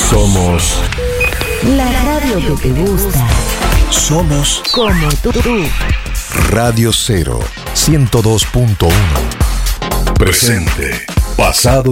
Somos la radio que te gusta. Somos Como tú. Radio 0 102.1. Presente, pasado